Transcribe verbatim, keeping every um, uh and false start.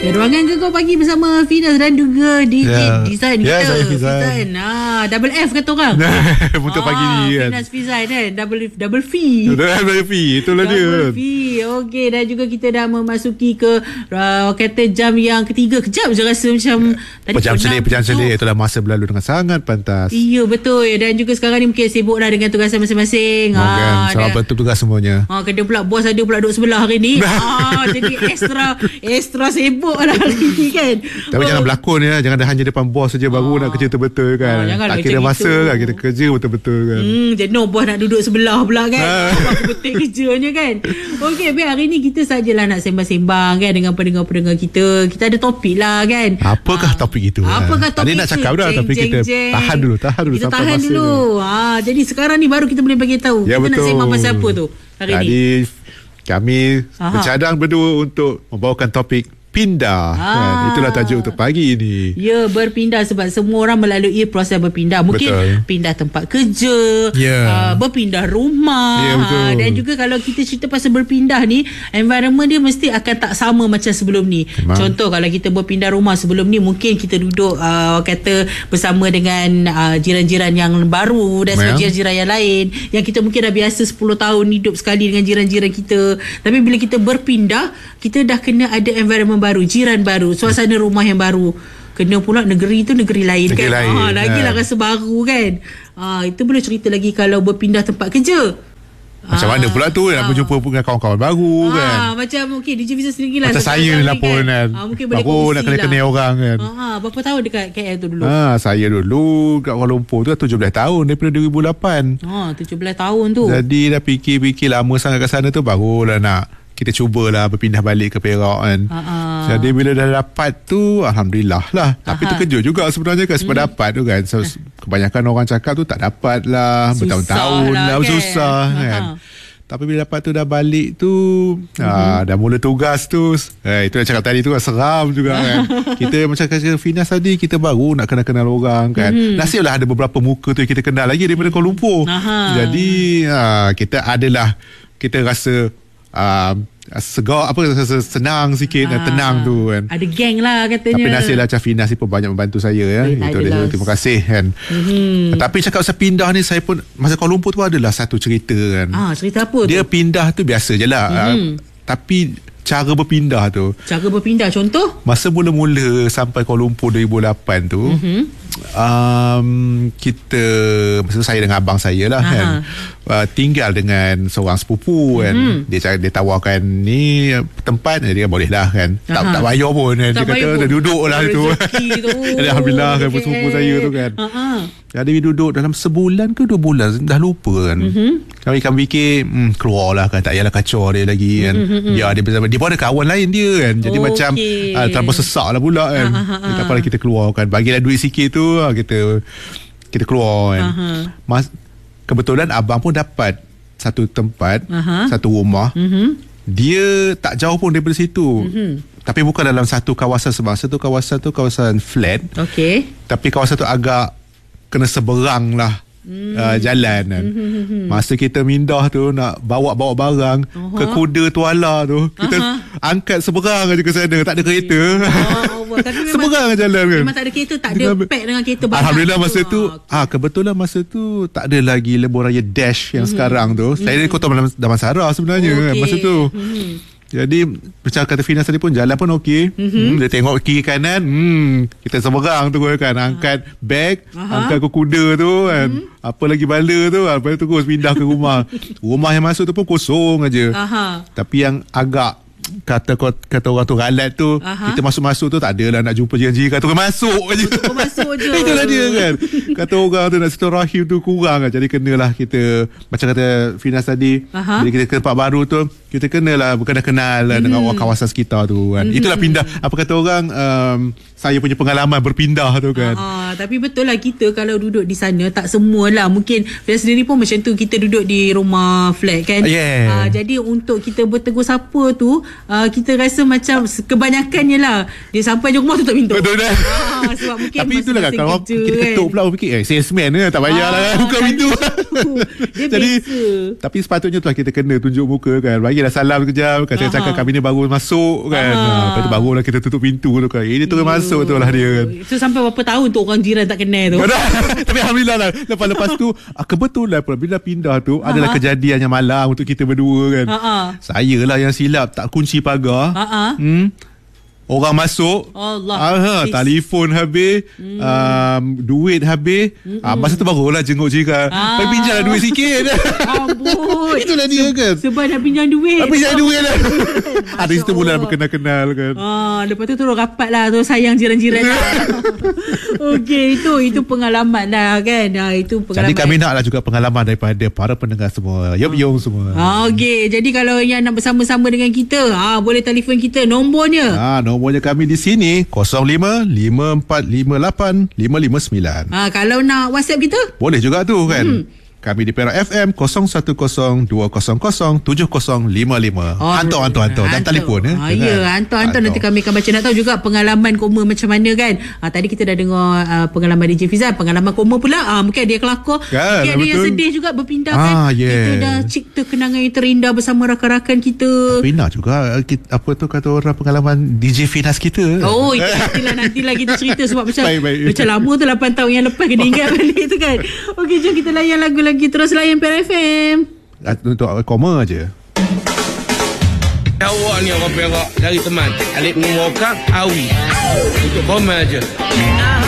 Ya, ruangan Gegar Pagi bersama Finas dan juga D J yeah. Design kita. Ya, saya Fizan. Fizan. Ah, double F kata orang. Untuk ah, pagi ni kan. Finas Fizan kan. Double double V. Double V. Itulah dia. Double V. Okey, dan juga kita dah memasuki ke uh, kata jam yang ketiga. Kejap je rasa macam tadi Pejam selit, pejam selit. Itulah masa berlalu dengan sangat pantas. Iya, betul. Dan juga sekarang ni mungkin sibuk dah dengan tugasan masing-masing. Oh, kan. Ah, Selamat betul tugas semuanya. Ah, kena pula bos ada pula duduk sebelah hari ni. ah, jadi extra extra sibuk lah hari ni kan. Tapi oh. jangan berlakon ya. Jangan dah hanya depan bos saja baru ah. nak kerja betul-betul kan. Ah, tak kira masa gitu. kan. Kita kerja betul-betul kan. Hmm, jadi no bos nak duduk sebelah pula kan. Ah. Aku betul kerjanya kan. Okey, baik, hari ni kita sajalah nak sembang-sembang kan dengan pendengar-pendengar kita. Kita ada topik lah kan. Apakah ah. topik itu? Apakah topik Tadi nak cakap dah, jeng, tapi jeng, kita jeng. tahan dulu, tahan dulu kita sampai tahan masa dulu. Ah, jadi sekarang ni baru kita boleh bagi tahu. Ya, kita betul. nak sembang pasal apa tu hari Tadi, ni? kami Aha. bercadang berdua untuk membawakan topik pindah. Ah. Kan? Itulah tajuk untuk pagi ini. Ya, berpindah sebab semua orang melalui proses berpindah. Mungkin betul. pindah tempat kerja, yeah. uh, berpindah rumah. Yeah, betul. Uh, dan juga kalau kita cerita pasal berpindah ni, environment dia mesti akan tak sama macam sebelum ni. Memang. Contoh kalau kita berpindah rumah sebelum ni, mungkin kita duduk uh, kata bersama dengan uh, jiran-jiran yang baru dan sebagainya, jiran yang lain yang kita mungkin dah biasa sepuluh tahun hidup sekali dengan jiran-jiran kita. Tapi bila kita berpindah, kita dah kena ada environment baru, jiran baru, suasana rumah yang baru. Kena pula negeri tu negeri lain negeri kan. Lain, ha, lagilah ha. rasa baru kan. Ha, itu boleh cerita lagi kalau berpindah tempat kerja. Macam ha. mana pula tu nak ha. berjumpa dengan kawan-kawan baru ha. kan. Macam okay, D J Fiza sendiri lah. Macam saya ni lah pun kan. Ha, mungkin boleh baru nak kena-kena lah. orang kan. Ha, berapa tahun dekat K L tu dulu? Ha, saya dulu kat Kuala Lumpur tu tujuh belas tahun daripada dua ribu lapan. Ha, tujuh belas tahun tu. Jadi dah fikir-fikir lama sangat kat sana tu, barulah nak kita cubalah berpindah balik ke Perak kan. Uh-uh. Jadi bila dah dapat tu, alhamdulillah lah. Tapi uh-huh. terkejut juga sebenarnya kan sebab hmm. dapat tu kan. So, kebanyakan orang cakap tu tak dapat lah, susah bertahun-tahun lah, lah kan? Susah uh-huh. kan. Tapi bila dapat tu dah balik tu, uh-huh. ah, dah mula tugas tu. Eh, itu dah cakap tadi tu kan, seram juga kan. Kita macam kata Finas tadi, kita baru nak kenal-kenal orang kan. Uh-huh. Nasiblah ada beberapa muka tu yang kita kenal lagi daripada Kuala Lumpur. Uh-huh. Jadi ah, kita adalah, kita rasa Uh, segar apa senang sikit dan tenang tu kan. Ada geng lah katanya. Tapi nasiblah Macam Finas ni pun banyak membantu saya ya. Eh, Itu dia, terima kasih kan. Mm-hmm. Tapi cakap pasal pindah ni, saya pun masa Kuala Lumpur tu adalah satu cerita kan. Ah, cerita apa tu? Dia pindah tu biasa je lah. Mm-hmm. Uh, tapi cara berpindah tu. Cara berpindah contoh? Masa mula-mula sampai Kuala Lumpur dua ribu lapan tu, mm-hmm. um, kita, masa tu saya dengan abang saya lah kan, uh, tinggal dengan seorang sepupu kan. Mm-hmm. Dia cakap, dia tawarkan ni tempat, dia boleh lah kan. Tak, tak bayar pun kan. Tak dia kata dah duduk lah tu. Alhamdulillah kan, okay. Sepupu saya tu kan. Aha. Jadi duduk dalam sebulan ke dua bulan, dah lupa kan. Mm-hmm. Kami kan fikir hmm, keluar lah kan, tak payahlah kacau dia lagi kan. Mm-hmm. Ya, dia bersama, dia pun ada kawan lain dia kan. Jadi okay. macam uh, terlalu sesak lah pula kan. Kita tak apalah, kita keluar kan, bagilah duit sikit tu, kita kita keluar kan. Mas, kebetulan abang pun dapat satu tempat, Aha. satu rumah. Mm-hmm. Dia tak jauh pun daripada situ. Mm-hmm. Tapi bukan dalam satu kawasan semasa tu, kawasan tu kawasan flat. Okey. Tapi kawasan tu agak kena seberang lah hmm. uh, jalan kan. Hmm. Masa kita mindah tu nak bawa-bawa barang uh-huh. ke kuda tuala tu, kita uh-huh. angkat seberang aja ke sana, tak ada kereta. Oh, tapi seberang memang, jalan kan. Memang tak ada kereta, tak ada pack dengan kereta banyak. Alhamdulillah masa tu, oh, okay. ah kebetulan masa tu tak ada lagi lebuh raya Dash yang hmm. sekarang tu. Saya hmm. kota Damansara sebenarnya oh, okay. kan, masa tu. Hmm. Jadi macam kata Finas tadi pun, jalan pun okey. Mm-hmm. Hmm, dia tengok kiri kanan, hmm, kita seberang tu kan, angkat beg, Aha. angkat ke kuda tu kan. Mm-hmm. Apa lagi bala tu, lepas tu terus pindah ke rumah. Rumah yang masuk tu pun kosong aja. Aha. Tapi yang agak kata kata orang tu ralat tu, Aha. kita masuk-masuk tu tak adalah nak jumpa janji, kata orang masuk aje. Masuk je. Itulah dia kan. Kata orang tu nak silaturahim tu kurang kan. Jadi kenalah kita, macam kata Finas tadi, Aha. bila kita ke tempat baru tu, kita kenalah berkenal-kenal mm-hmm. dengan orang kawasan sekitar tu kan. Mm-hmm. Itulah pindah. Apa kata orang, um, saya punya pengalaman berpindah tu kan. Uh-huh. tapi betul lah kita kalau duduk di sana tak semualah. Mungkin Fia sendiri pun macam tu, kita duduk di rumah flat kan. Yeah. Uh, jadi untuk kita bertegur sapa tu uh, kita rasa macam kebanyakannya lah dia sampai je rumah tutup pintu. Betul dah. Uh, sebab mungkin tapi itulah kan kalau kerja, kita ketuk kan. pula orang fikir eh salesman ke tak payah lah kan buka pintu. Dia Jadi biasa. tapi sepatutnya tu lah kita kena tunjuk muka kan, bagilah salam sekejap kan, saya cakap kami ni baru masuk kan. Ha, lepas tu barulah kita tutup pintu tu kan. Eh, dia tu masuk tu lah dia kan. Itu sampai berapa tahun tu orang jiran tak kenal tu. Tapi alhamdulillah lah lepas-lepas tu kebetulan pula bila pindah tu Aha. adalah kejadian yang malam untuk kita berdua kan. Aha. Saya lah yang silap tak kunci pagar. Aha. Hmm. Orang masuk, Allah, aha, telefon habis, hmm. um, duit habis. Hmm. Ah, masa tu barulah jenguk jiran. Ah. Pergi pinjam lah duit sikit. Amboi. Itulah dia kan. Sebab nak pinjam duit. Nak pinjam duit lah. Ada situ mula berkenal-kenal kan. Ah, lepas tu terus rapat lah, terus sayang jiran-jiran lah. Okey, itu itu pengalaman lah kan. Ah, itu pengalaman. Jadi kami nak lah juga pengalaman daripada para pendengar semua. Yom-yom semua. Ah, okey, jadi kalau yang nak bersama-sama dengan kita, ah, boleh telefon kita. Nombornya. Ah, nombornya kami di sini kosong lima lima empat lima lapan lima lima sembilan. Ah, kalau nak WhatsApp kita? Boleh juga tu kan. Hmm. Kami di Perak F M kosong satu kosong dua kosong kosong tujuh kosong lima lima. Oh, hantar hantar hantar dan telefon ya. Ah, ya, hantar hantar nanti kami akan baca. Nak tahu juga pengalaman koma macam mana kan. Ah, tadi kita dah dengar uh, pengalaman D J Fizal, pengalaman koma pula ah, mungkin ada yang kelakar, kan, mungkin ada yang sedih juga berpindah ah, kan. Yeah. Kita dah cipta kenangan yang terindah bersama rakan-rakan kita. Pindah juga kita, apa tu kata orang pengalaman D J Finas kita. Oh, itu nantilah nantilah kita cerita sebab macam baik, baik. macam lama tu lapan tahun yang lepas kena ingat balik tu kan. Okey, jom kita layan lagu lagi, terus layan Perak F M. Untuk koma aje. Awak ni orang Perak dari teman. Alik menguakkan awi. Untuk koma aje.